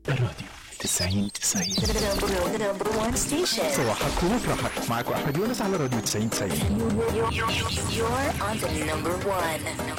الراديو 90 The number one station. صباحك ومفرحك. معك أحمد يونس على راديو 90. You're on the number one.